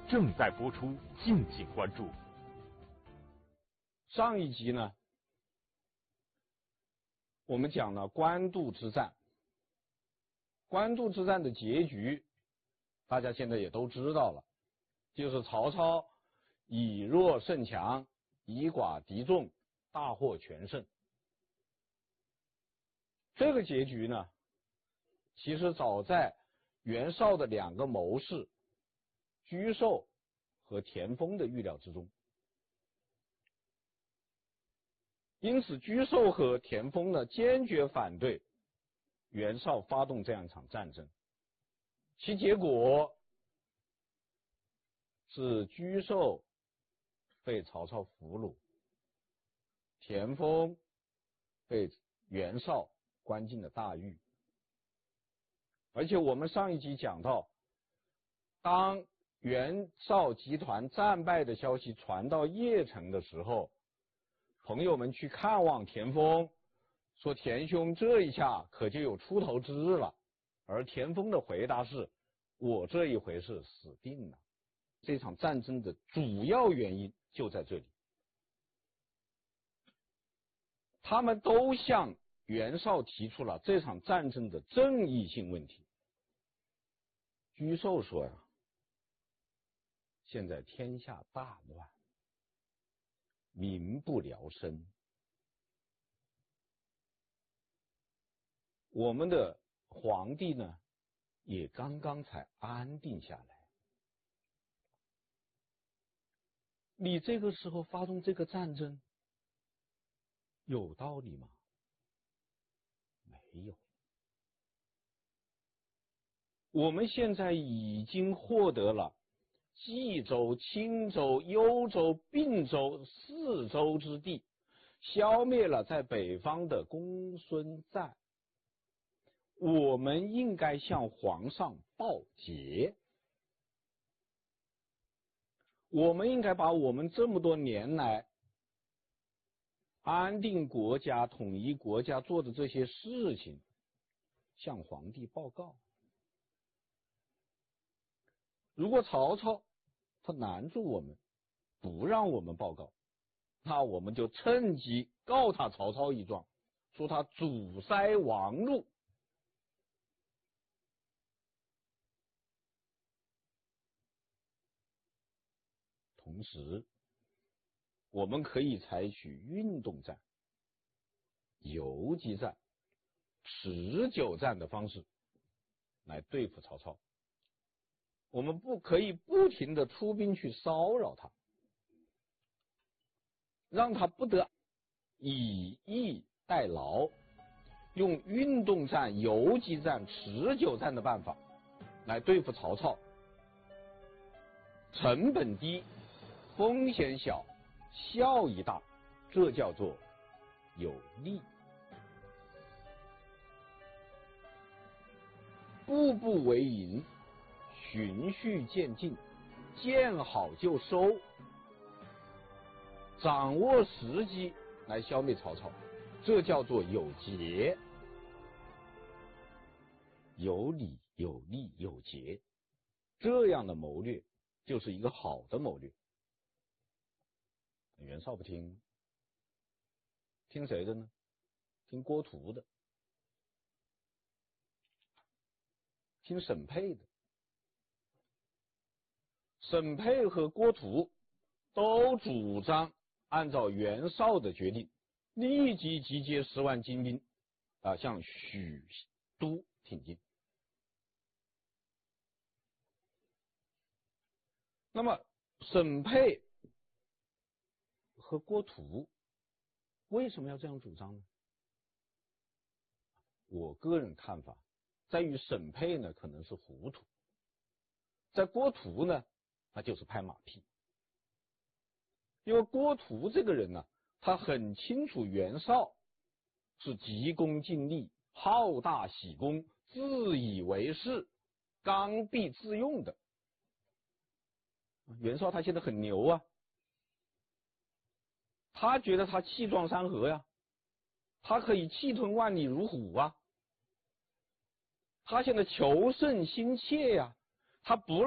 正在播出，敬请关注。 上一集呢，我们讲了官渡之战。官渡之战的结局，大家现在也都知道了，就是曹操以弱胜强，以寡敌众，大获全胜。这个结局呢，其实早在袁绍的两个谋士沮授和田丰的预料之中。因此沮授和田丰呢，坚决反对袁绍发动这样一场战争，其结果是沮授被曹操俘虏，田丰被袁绍关进了大狱。而且我们上一集讲到，当袁绍集团战败的消息传到邺城的时候，朋友们去看望田丰，说田兄这一下可就有出头之日了。而田丰的回答是，我这一回是死定了。这场战争的主要原因就在这里，他们都向袁绍提出了这场战争的正义性问题。沮授说呀，现在天下大乱，民不聊生，我们的皇帝呢也刚刚才安定下来，你这个时候发动这个战争有道理吗？没有。我们现在已经获得了冀州、青州、幽州、并州4州之地，消灭了在北方的公孙瓒，我们应该向皇上报捷，我们应该把我们这么多年来安定国家、统一国家做的这些事情向皇帝报告。如果曹操他拦住我们，不让我们报告，那我们就趁机告他曹操一状，说他阻塞王路。同时，我们可以采取运动战、游击战、持久战的方式来对付曹操。我们可以不停地出兵去骚扰他，让他不得以逸待劳，用运动战、游击战、持久战的办法来对付曹操，成本低，风险小，效益大，这叫做有利。步步为营，循序渐进，见好就收，掌握时机来消灭曹操，这叫做有节。有理有利有节，这样的谋略就是一个好的谋略。袁绍不听，听谁的呢？听郭图的，听沈佩的。沈佩和郭图都主张按照袁绍的决定，立即集结10万精兵向许都挺进。那么沈佩和郭图为什么要这样主张呢？我个人看法在于沈佩呢可能是糊涂，在郭图呢那就是拍马屁。因为郭图这个人呢，他很清楚袁绍是急功近利、好大喜功、自以为是、刚愎自用的。袁绍他现在很牛啊，他觉得他气壮山河呀，他可以气吞万里如虎啊，他现在求胜心切呀，他不